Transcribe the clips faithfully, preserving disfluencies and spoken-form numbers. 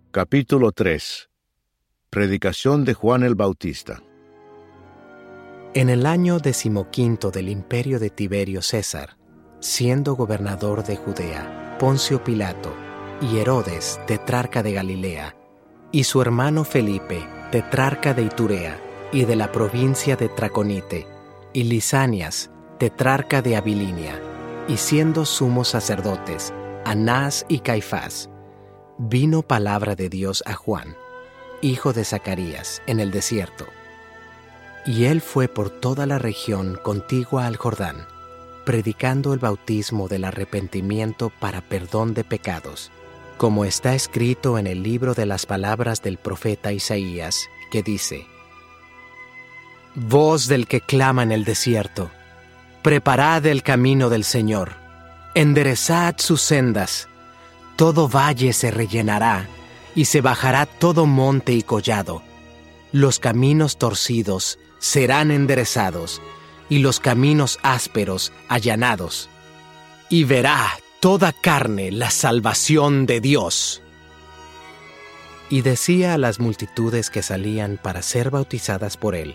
Capítulo tres. Predicación de Juan el Bautista. En el año decimoquinto del imperio de Tiberio César, siendo gobernador de Judea, Poncio Pilato y Herodes, tetrarca de Galilea, y su hermano Felipe, tetrarca de Iturea y de la provincia de Traconite, y Lisanias, tetrarca de Abilinia, y siendo sumos sacerdotes, Anás y Caifás, vino palabra de Dios a Juan, hijo de Zacarías, en el desierto. Y él fue por toda la región contigua al Jordán, predicando el bautismo del arrepentimiento para perdón de pecados, como está escrito en el libro de las palabras del profeta Isaías, que dice: Voz del que clama en el desierto, preparad el camino del Señor, enderezad sus sendas. Todo valle se rellenará, y se bajará todo monte y collado. Los caminos torcidos serán enderezados, y los caminos ásperos allanados. Y verá toda carne la salvación de Dios. Y decía a las multitudes que salían para ser bautizadas por él: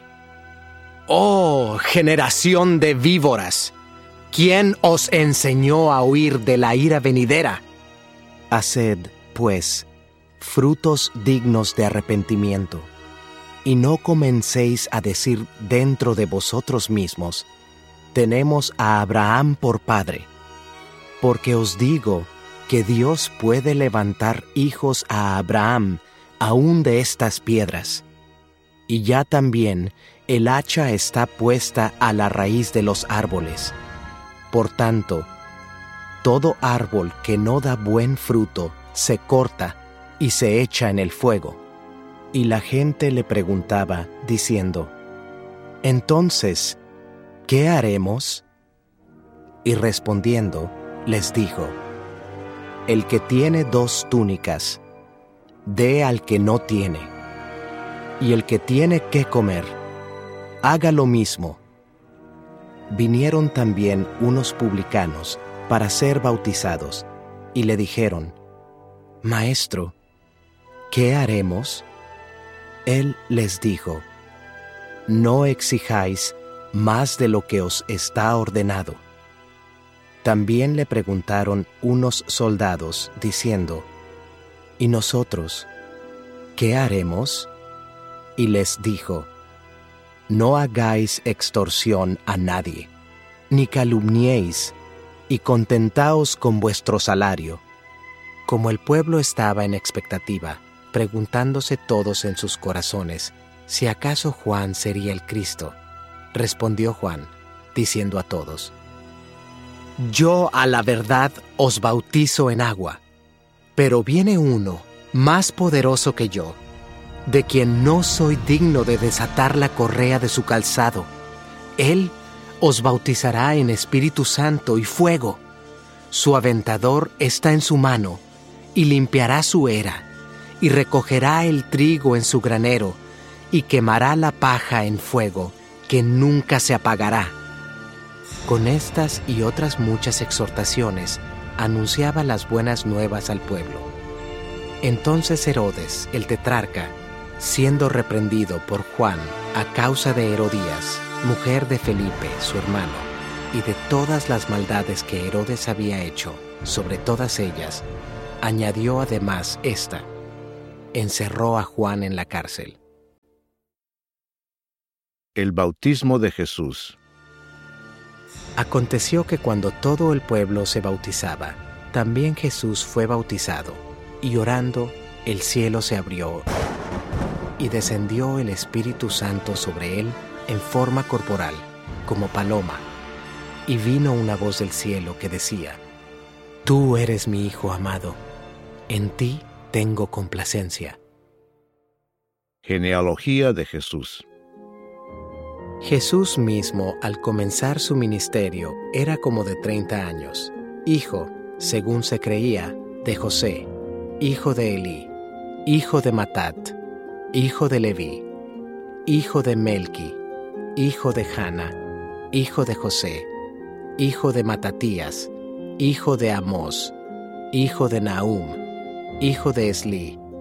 ¡Oh, generación de víboras! ¿Quién os enseñó a huir de la ira venidera? Haced, pues, frutos dignos de arrepentimiento, y no comencéis a decir dentro de vosotros mismos: tenemos a Abraham por padre. Porque os digo que Dios puede levantar hijos a Abraham aún de estas piedras. Y ya también el hacha está puesta a la raíz de los árboles. Por tanto, todo árbol que no da buen fruto se corta y se echa en el fuego. Y la gente le preguntaba, diciendo: Entonces, ¿qué haremos? Y respondiendo, les dijo: El que tiene dos túnicas, dé al que no tiene. Y el que tiene que comer, haga lo mismo. Vinieron también unos publicanos para ser bautizados, y le dijeron: Maestro, ¿qué haremos? Él les dijo: No exijáis más de lo que os está ordenado. También le preguntaron unos soldados, diciendo: ¿Y nosotros qué haremos? Y les dijo: No hagáis extorsión a nadie, ni calumniéis, y contentaos con vuestro salario. Como el pueblo estaba en expectativa, preguntándose todos en sus corazones si acaso Juan sería el Cristo, respondió Juan, diciendo a todos: Yo a la verdad os bautizo en agua, pero viene uno más poderoso que yo, de quien no soy digno de desatar la correa de su calzado. Él os bautizará en Espíritu Santo y fuego. Su aventador está en su mano, y limpiará su era, y recogerá el trigo en su granero, y quemará la paja en fuego, que nunca se apagará. Con estas y otras muchas exhortaciones, anunciaba las buenas nuevas al pueblo. Entonces Herodes, el tetrarca, siendo reprendido por Juan a causa de Herodías, mujer de Felipe, su hermano, y de todas las maldades que Herodes había hecho, sobre todas ellas, añadió además esta: encerró a Juan en la cárcel. El bautismo de Jesús. Aconteció que cuando todo el pueblo se bautizaba, también Jesús fue bautizado, y orando, el cielo se abrió, y descendió el Espíritu Santo sobre él en forma corporal, como paloma. Y vino una voz del cielo que decía: Tú eres mi Hijo amado, en ti tengo complacencia. Genealogía de Jesús. Jesús mismo, al comenzar su ministerio, era como de treinta años, hijo, según se creía, de José, hijo de Elí, hijo de Matat, hijo de Leví, hijo de Melqui, hijo de Jana, hijo de José, hijo de Matatías, hijo de Amós, hijo de Nahum, hijo de Esli,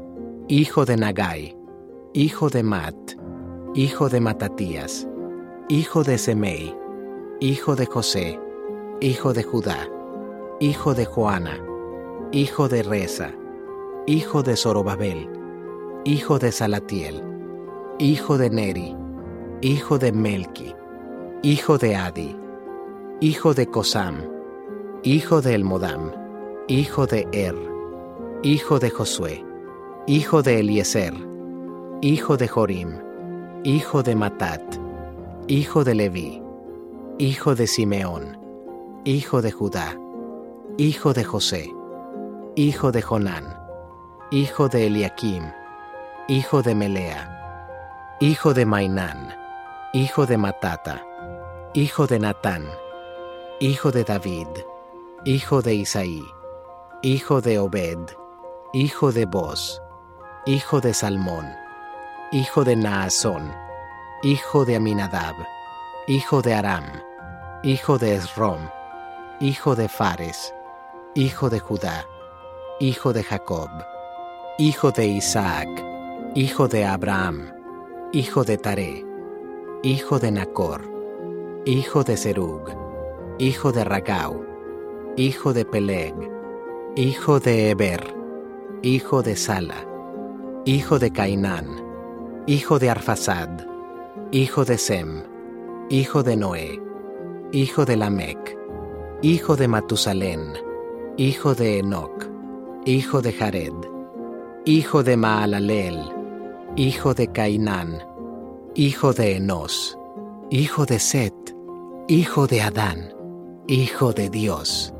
hijo de Nagai, hijo de Mat, hijo de Matatías, hijo de Semei, hijo de José, hijo de Judá, hijo de Joana, hijo de Resa, hijo de Zorobabel, hijo de Salatiel, hijo de Neri, hijo de Melki, hijo de Adi, hijo de Cosam, hijo de Elmodam, hijo de Er, hijo de Josué, hijo de Eliezer, hijo de Jorim, hijo de Matat, hijo de Leví, hijo de Simeón, hijo de Judá, hijo de José, hijo de Jonán, hijo de Eliakim, hijo de Melea, hijo de Mainán, hijo de Matata, hijo de Natán, hijo de David, hijo de Isaí, hijo de Obed, hijo de Boz, hijo de Salmón, hijo de Naasón, hijo de Aminadab, hijo de Aram, hijo de Esrom, hijo de Fares, hijo de Judá, hijo de Jacob, hijo de Isaac, hijo de Abraham, hijo de Taré, hijo de Nacor, hijo de Serug, hijo de Ragau, hijo de Peleg, hijo de Eber, hijo de Sala, hijo de Cainán, hijo de Arfasad, hijo de Sem, hijo de Noé, hijo de Lamec, hijo de Matusalén, hijo de Enoc, hijo de Jared, hijo de Maalaleel, hijo de Cainán, hijo de Enos, hijo de Set, hijo de Adán, hijo de Dios.